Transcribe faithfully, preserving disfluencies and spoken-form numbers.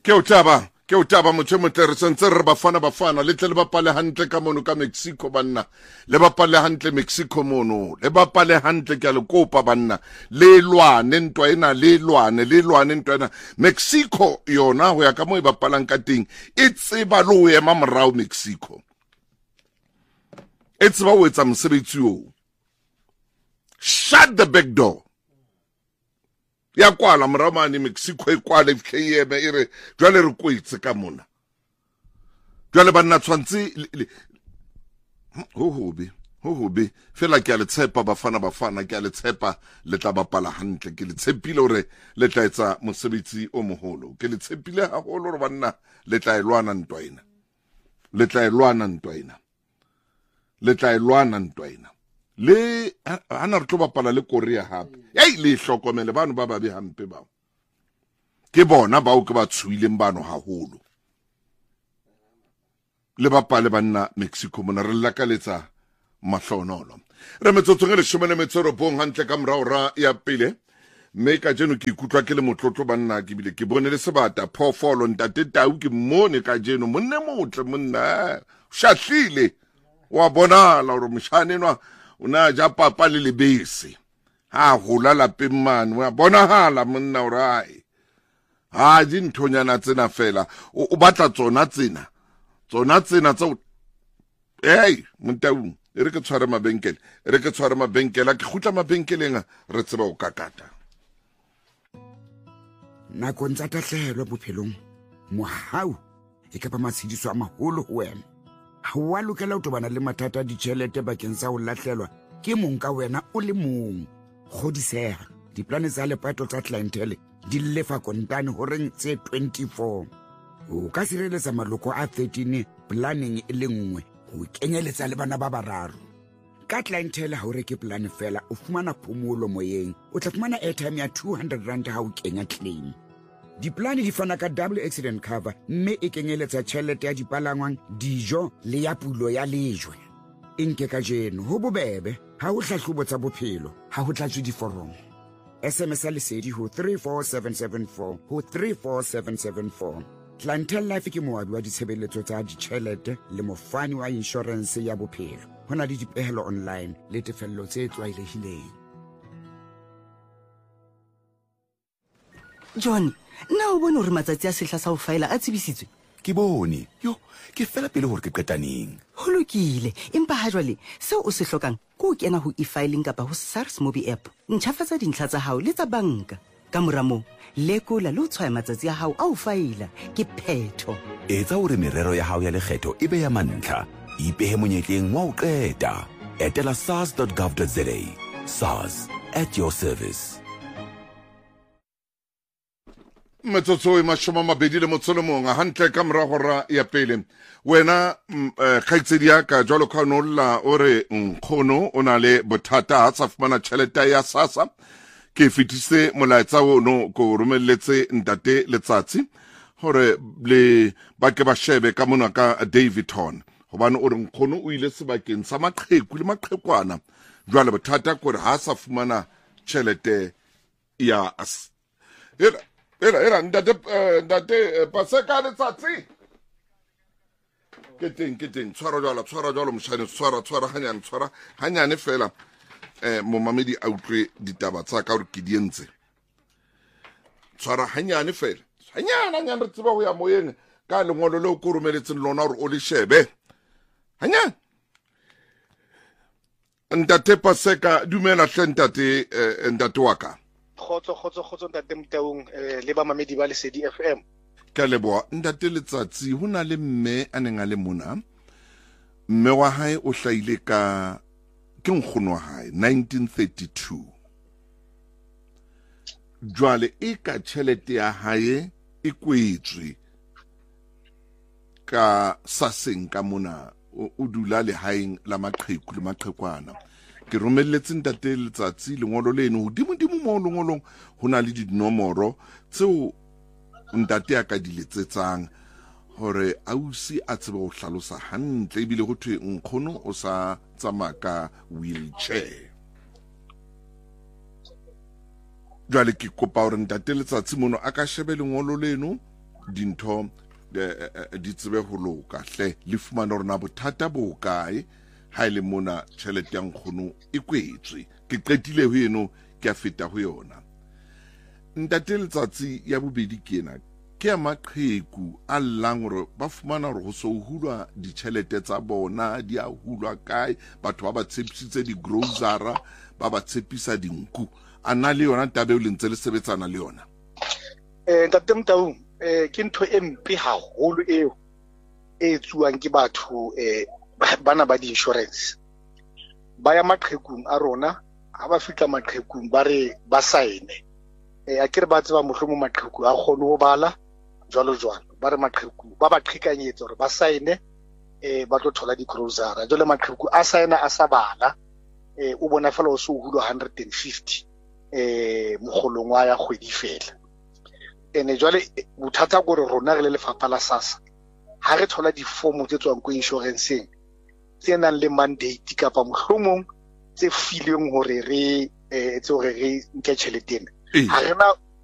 ke o taba ke o taba motho motle re sentse re bafana bafana le tle le bapale hantle ka mono ka Mexico banna le bapale hantle Mexico mono le bapale hantle ke a le kopa banna le lwane ntwa ena le lwane le lwane ntwa ena Mexico yona ho ya ka mo e bapalang ka teng e tseba lo ema morao Mexico e tseba o etsa mosebetsi o shut the back door ya kwala mramani Mexico e kwala F K M ire jwale re kwetse ka mona jwale banna tshwantse ho hobe ho hobe fela ke a le tshepa bafana bafana ke a le tshepa le tla bapala hantle ke le tshepile hore le tla etsa mosebetsi o moholo ke le tshepile haholo hore banna le tla elwana ntwa ena le tla elwana ntwa ena le tla elwana ntwa ena le ana re tlo bapala le Korea hape hey le hlokomele bano ba babe hampe ba ke bona ba o ke ba tsuileng bano haholo le bapale banna Mexico mona re lakaletsa mahlonolo re metsotsong le shomene metsoro bong hantle ka mraora ya pele me ka jeno ke ikutlwa ke le motlotlo banna ke bile ke bone le sebata phofolo ntate Tau ke mone ka jeno monne motle monna shahlile wa bona la hore moshane nwa una ja papa le lebese ha gola la pemmane wa bonahala monna orai ha di nthonyana tsena fela o batla tsona tsena tsona tsena tsa hey Montau re ke tshware mabenkele re ke tshware mabenkele ke khutla mabenkeleng re tseba o kakata na kontsa tahlelo bophelong mohau e ka ba matshidiso a maholo ho wena ha wa lokela ho tobana le mathata di tšhelete bakeng sa ho lahlelwa ke mong ka wena o le mong godiseha diplane tsa lepato tsa clientele di lefa kontane ho reng tse twenty-four o ka sireletsa maloko a thirteen planning e le nngwe ho kenyeletsa le bana ba bararo ka clientele ha o reke plan fela o fumana phomolo moyeng o tla fumana airtime ya two hundred rand ha o kenya claim diplane di fana ka double accident cover mme e kenyeletsa tšhelete ya dipalangwang dijo le ya pulo ya lejwe inke ka jeno ho bobebe ha o hlahlobo tsa bophelo ha ho tlatswe diforomo S M S lesedi ho three four seven seven four ho three four seven seven four Clientele Life ke moabi wa ditshebeletso tsa ditšhelete le mofani wa insurance ya bophelo ho na le dipehelo online le tefello tse tlwaelehileng John na o bone hore matsatsi a sehla sa ho faela a tsebisitswe ke bone yo ke fela pele hore ke qetaneng ho lokile empa ha jwale seo o se hlokang ke o kena ho e-filing kapa ho SARS Mobi app ntjhafatsa dintlha tsa hao le tsa banka ka mora moo lekola le o tshwaya matsatsi a hao a ho faela ke phetho etsa hore merero ya hao ya lekgetho e be ya mantlha ipehe monyetleng wa ho qeta etela sars dot gov dot za SARS at your service metsotso e mashoma mabedi le motsolo monga hantle ka moragora ya pele wena khaitsedi ya ka jwalo ka nolla ore nkgono o na le bothata a tsa fumana tšhelete ya SASSA ke fitise molaetsa ono ko romelletse ntate letsatsi hore le ba ke ba shebe ka mona ka Davidton hobane o re nkgono o ile sebakeng sa maqheku le maqhekwana jwale bothata gore ha sa fumana tšhelete ya era era era ntate ntate paseka letsatsi ke teng ke teng tshwara jwala tshwara jwala moshane tshwara tshwara hanyane tshwara hanyane fela eh momamedi a utlwe ditaba tsa ka hore ke dientse tshwara hanyane fela hanyane hanyane re tseba ho ya moyeng ka lengolo le o romeletseng lona hore o le shebe hanyane ntate paseka dumela hle ntate ntate wa ka khotso khotso khotso ntate Mtaung le ba mamedi ba lesedi F M ka leboa ntate letsatsi ho na le mme a neng a le mona mme wa hae o hlaile ka ke nkgono wa hae nineteen thirty-two jwale e ka tšhelete ya hae e kwetswe ka saseng ka mona o dula le haeng la maqheku le maqhekwana ke romelletse ntate letsatsi lengolo leno hodimo dimo mo lengolong ho na le dinomoro tseo ntate a ka diletsetsang hore ausi a tsebe ho hlalosa hantle ebile go thwe nkgono o sa tsamaya ka wheelchair jwale ke kopa hore ntate letsatsi mono a ka shebe lengolo leno dintho di tsebe go loka hle le fumana rona bothata bo kae ha ile mona tšhelete ya nkgono e kwetswe ke qetile ho eno ke a feta ho yona. Ntate letsatsi ya bobedi kena ke ya maqheku a llang hore ba fumana hore go so hulwa ditšhelete tsa bona di a hulwa kae, batho ba ba tshepisitse di-grocery ba ba tshepisa dinku. A na le yona tabe o le ntse le sebetsana le yona? Eh ntate Mtaung, eh ke ntho e mpe haholo eo e tsuwang ke batho eh bana ba di-insurance. Ba ya maqhekung a rona, ha ba fitla maqhekung ba re ba saene. Eh a ke re ba tseba mohlomo maqheku a kgone ho bala jwalo jwalo, ba re maqheku ba ba qhekanyetsa hore ba saene eh ba tlo thola di-grocery. Jwale maqheku a saena a sa bala, eh o bona fela o se o hulwa one hundred fifty eh mogolong wa ya kgwedi fela. Ene jwale bothata gore rona re le lefapha la SASSA ha re thola di-form tse tswang ko insurance-eng tse nang le mandate kapa mohlomong tse filweng hore re eh tse hore re nke tšhelete ena, ha rena